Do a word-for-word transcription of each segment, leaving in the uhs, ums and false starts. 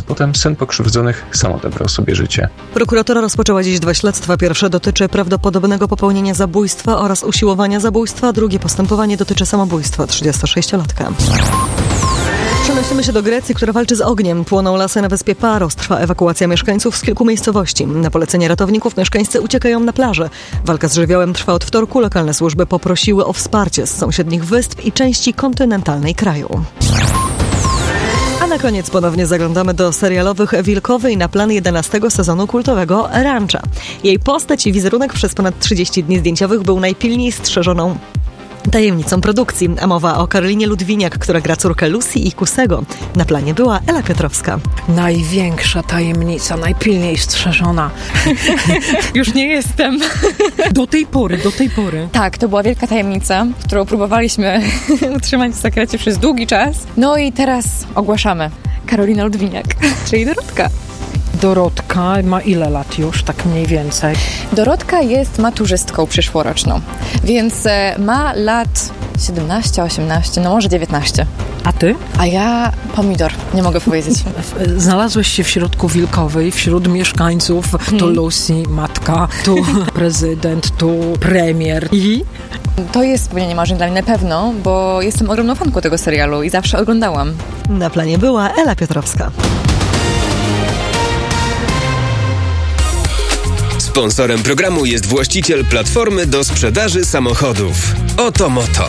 potem syn pokrzywdzonych sam odebrał sobie życie. Prokuratura rozpoczęła dziś dwa śledztwa. Pierwsze dotyczy prawdopodobnego popełnienia zabójstwa oraz usiłowania zabójstwa. Drugie postępowanie dotyczy samobójstwa trzydziestosześciolatka. Przenosimy się do Grecji, która walczy z ogniem. Płoną lasy na wyspie Paros. Trwa ewakuacja mieszkańców z kilku miejscowości. Na polecenie ratowników mieszkańcy uciekają na plażę. Walka z żywiołem trwa od wtorku. Lokalne służby poprosiły o wsparcie z sąsiednich wysp i części kontynentalnej kraju. A na koniec ponownie zaglądamy do serialowych Wilkowej na plan jedenastego sezonu kultowego Rancha. Jej postać i wizerunek przez ponad trzydzieści dni zdjęciowych był najpilniej strzeżoną tajemnicą produkcji, a mowa o Karolinie Ludwiniak, która gra córkę Lucy i Kusego. Na planie była Ela Piotrowska. Największa tajemnica, najpilniej strzeżona. Już nie jestem. Do tej pory, do tej pory. Tak, to była wielka tajemnica, którą próbowaliśmy utrzymać w sekrecie przez długi czas. No i teraz ogłaszamy. Karolina Ludwiniak, czyli Dorotka. Dorotka ma ile lat już, tak mniej więcej? Dorotka jest maturzystką przyszłoroczną, więc ma lat siedemnaście, osiemnaście, no może dziewiętnaście. A ty? A ja pomidor, nie mogę powiedzieć. Znalazłeś się w środku Wilkowej, wśród mieszkańców, hmm. tu Lucy, matka, tu prezydent, tu premier. I? To jest spełnienie marzeń dla mnie na pewno, bo jestem ogromną fanką tego serialu i zawsze oglądałam. Na planie była Ela Piotrowska. Sponsorem programu jest właściciel platformy do sprzedaży samochodów. Oto Moto.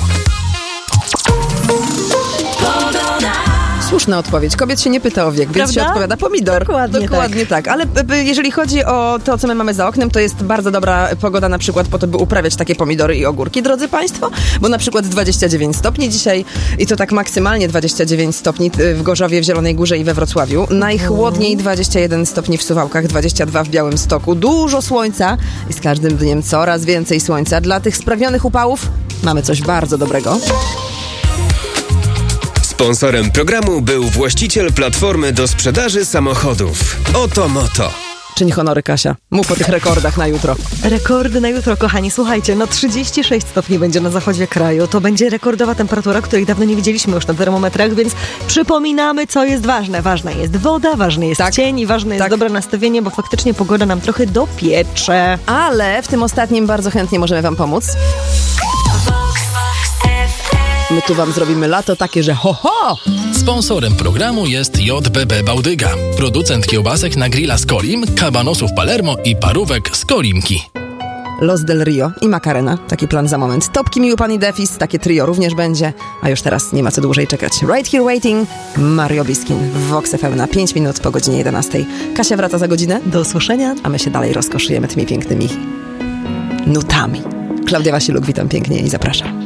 Słuszna odpowiedź. Kobiet się nie pyta o wiek, więc się odpowiada pomidor. Dokładnie, Dokładnie tak. tak. Ale b- jeżeli chodzi o to, co my mamy za oknem, to jest bardzo dobra pogoda na przykład po to, by uprawiać takie pomidory i ogórki, drodzy Państwo, bo na przykład dwadzieścia dziewięć stopni dzisiaj i to tak maksymalnie dwadzieścia dziewięć stopni w Gorzowie, w Zielonej Górze i we Wrocławiu. Najchłodniej dwadzieścia jeden stopni w Suwałkach, dwadzieścia dwa w Białymstoku. Dużo słońca i z każdym dniem coraz więcej słońca. Dla tych spragnionych upałów mamy coś bardzo dobrego. Sponsorem programu był właściciel platformy do sprzedaży samochodów. Oto Moto. Czyń honory, Kasia. Mów o tych rekordach na jutro. Rekordy na jutro, kochani. Słuchajcie, no trzydzieści sześć stopni będzie na zachodzie kraju. To będzie rekordowa temperatura, której dawno nie widzieliśmy już na termometrach, więc przypominamy, co jest ważne. Ważna jest woda, ważny jest tak. cień i ważne jest tak. dobre nastawienie, bo faktycznie pogoda nam trochę dopiecze. Ale w tym ostatnim bardzo chętnie możemy wam pomóc. My tu wam zrobimy lato takie, że ho, ho! Sponsorem programu jest J B B Bałdyga, producent kiełbasek na grilla z Kolim, kabanosów Palermo i parówek z Kolimki. Los del Rio i Macarena. Taki plan za moment. Topki Miły Pan i Defis. Takie trio również będzie. A już teraz nie ma co dłużej czekać. Right Here Waiting. Mario Biskin w Vox F M na pięć minut po godzinie jedenastej. Kasia wraca za godzinę. Do usłyszenia. A my się dalej rozkoszujemy tymi pięknymi nutami. Klaudia Wasiluk, witam pięknie i zapraszam.